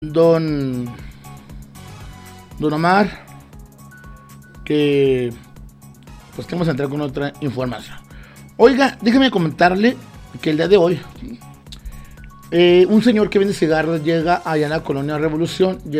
Don Omar, que pues vamos a entrar con otra información. Oiga, déjeme comentarle que el día de hoy un señor que vende cigarros llega allá en la colonia Revolución.